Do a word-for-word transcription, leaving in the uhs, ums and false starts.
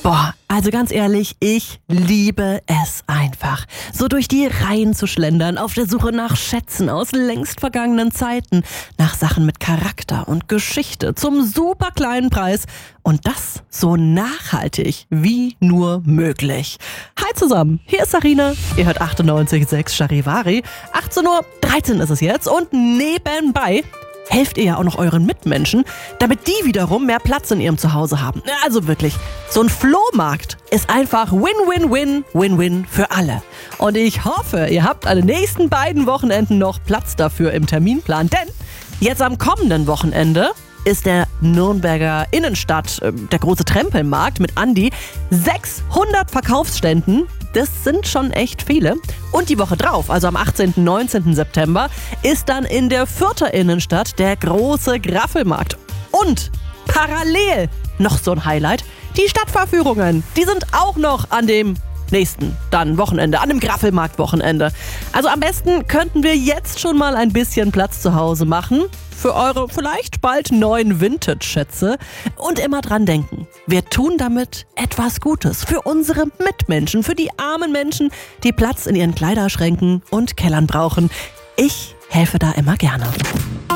Boah, also ganz ehrlich, ich liebe es einfach. So durch die Reihen zu schlendern, auf der Suche nach Schätzen aus längst vergangenen Zeiten, nach Sachen mit Charakter und Geschichte zum super kleinen Preis und das so nachhaltig wie nur möglich. Hi zusammen, hier ist Sarina, ihr hört achtundneunzig Komma sechs Charivari, achtzehn Uhr dreizehn ist es jetzt und nebenbei helft ihr ja auch noch euren Mitmenschen, damit die wiederum mehr Platz in ihrem Zuhause haben. Also wirklich, so ein Flohmarkt ist einfach Win-Win-Win, Win-Win für alle. Und ich hoffe, ihr habt an den nächsten beiden Wochenenden noch Platz dafür im Terminplan, denn jetzt am kommenden Wochenende ist der Nürnberger Innenstadt, äh, der große Trempelmarkt mit an die sechshundert Verkaufsständen. Das sind schon echt viele. Und die Woche drauf, also am achtzehnten und neunzehnten September, ist dann in der Fürther Innenstadt der große Graffelmarkt. Und parallel noch so ein Highlight, die Stadtfahrführungen. Die sind auch noch an dem nächsten dann Wochenende, an dem Graffelmarkt-Wochenende. Also am besten könnten wir jetzt schon mal ein bisschen Platz zu Hause machen für eure vielleicht bald neuen Vintage-Schätze. Und immer dran denken, wir tun damit etwas Gutes für unsere Mitmenschen, für die armen Menschen, die Platz in ihren Kleiderschränken und Kellern brauchen. Ich helfe da immer gerne.